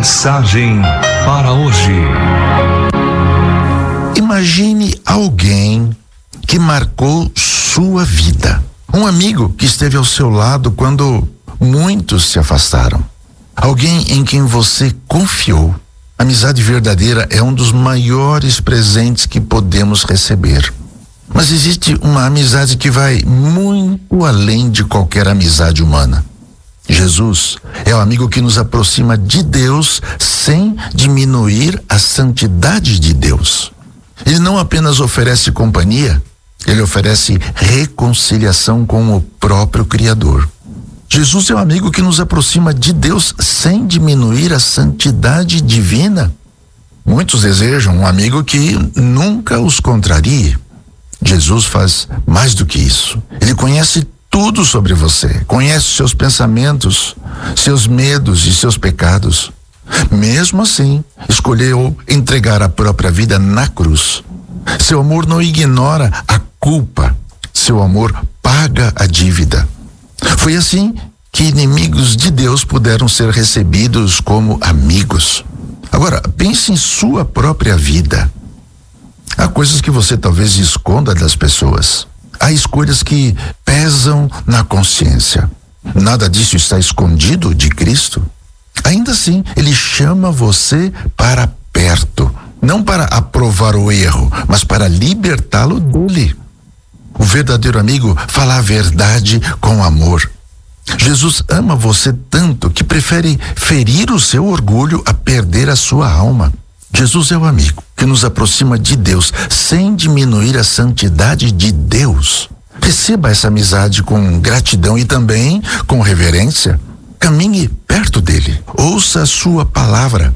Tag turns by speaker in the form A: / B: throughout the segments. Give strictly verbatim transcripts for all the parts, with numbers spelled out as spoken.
A: Mensagem para hoje.
B: Imagine alguém que marcou sua vida. Um amigo que esteve ao seu lado quando muitos se afastaram. Alguém em quem você confiou. Amizade verdadeira é um dos maiores presentes que podemos receber. Mas existe uma amizade que vai muito além de qualquer amizade humana. Jesus é o amigo que nos aproxima de Deus sem diminuir a santidade de Deus. Ele não apenas oferece companhia, ele oferece reconciliação com o próprio Criador. Jesus é o amigo que nos aproxima de Deus sem diminuir a santidade divina. Muitos desejam um amigo que nunca os contrarie. Jesus faz mais do que isso. Ele conhece tudo sobre você, conhece seus pensamentos, seus medos e seus pecados. Mesmo assim, escolheu entregar a própria vida na cruz. Seu amor não ignora a culpa, seu amor paga a dívida. Foi assim que inimigos de Deus puderam ser recebidos como amigos. Agora, pense em sua própria vida. Há coisas que você talvez esconda das pessoas. Há escolhas que pesam na consciência. Nada disso está escondido de Cristo. Ainda assim, Ele chama você para perto. Não para aprovar o erro, mas para libertá-lo dele. O verdadeiro amigo fala a verdade com amor. Jesus ama você tanto que prefere ferir o seu orgulho a perder a sua alma. Jesus é o amigo que nos aproxima de Deus sem diminuir a santidade de Deus. Receba essa amizade com gratidão e também com reverência. Caminhe perto dele. Ouça a sua palavra.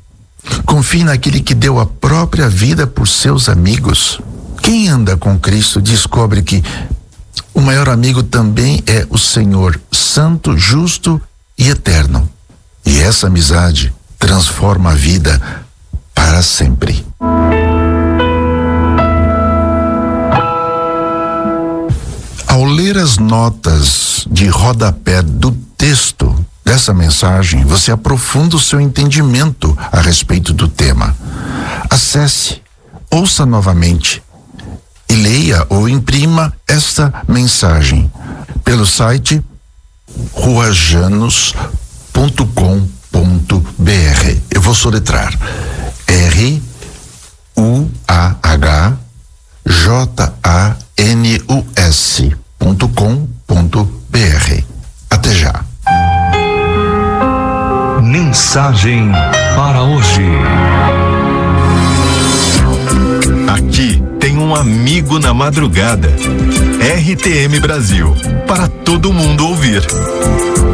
B: Confie naquele que deu a própria vida por seus amigos. Quem anda com Cristo descobre que o maior amigo também é o Senhor, santo, justo e eterno. E essa amizade transforma a vida para sempre. Ao ler as notas de rodapé do texto dessa mensagem, você aprofunda o seu entendimento a respeito do tema. Acesse, ouça novamente e leia ou imprima esta mensagem pelo site ruajanos ponto com ponto b r. Eu vou soletrar R U A H J A N U S ponto com ponto b r. Até já.
A: Mensagem para hoje.
C: Aqui tem um amigo na madrugada. R T M Brasil, para todo mundo ouvir.